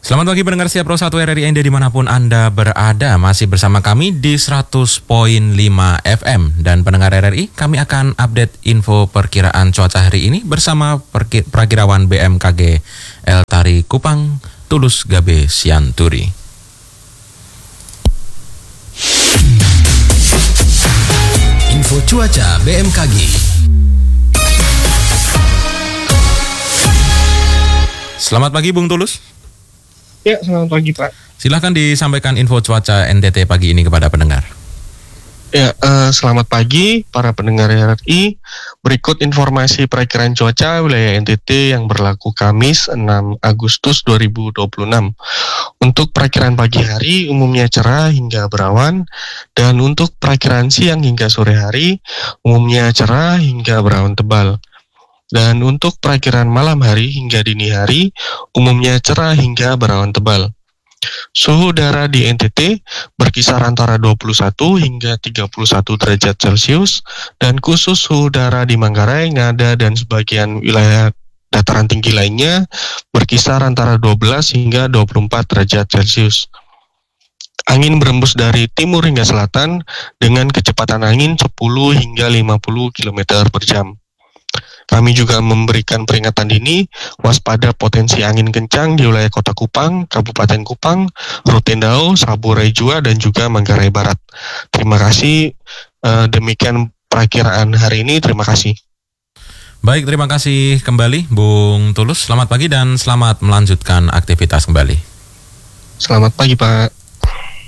Selamat pagi pendengar Siap Pro 1 RRI Anda dimanapun Anda berada. Masih bersama kami di 100.5 FM. Dan pendengar RRI, kami akan update info perkiraan cuaca hari ini bersama Prakirawan BMKG Eltari Kupang, Tulus Gabe Sianturi. Info cuaca BMKG. Selamat pagi Bung Tulus. Ya, selamat pagi Pak. Silahkan disampaikan info cuaca NTT pagi ini kepada pendengar. Ya, selamat pagi para pendengar RRI. Berikut informasi perakiraan cuaca wilayah NTT yang berlaku Kamis 6 Agustus 2026. Untuk perakiraan pagi hari umumnya cerah hingga berawan, dan untuk perakiraan siang hingga sore hari umumnya cerah hingga berawan tebal. Dan untuk perakiraan malam hari hingga dini hari, umumnya cerah hingga berawan tebal. Suhu udara di NTT berkisar antara 21 hingga 31 derajat Celcius, dan khusus suhu udara di Manggarai, Ngada, dan sebagian wilayah dataran tinggi lainnya berkisar antara 12 hingga 24 derajat Celcius. Angin berembus dari timur hingga selatan dengan kecepatan angin 10 hingga 50 km per jam. Kami juga memberikan peringatan dini waspada potensi angin kencang di wilayah Kota Kupang, Kabupaten Kupang, Rutendao, Saburai Jua, dan juga Manggarai Barat. Terima kasih. Demikian perakiraan hari ini. Terima kasih. Baik, terima kasih kembali Bung Tulus. Selamat pagi dan selamat melanjutkan aktivitas kembali. Selamat pagi Pak.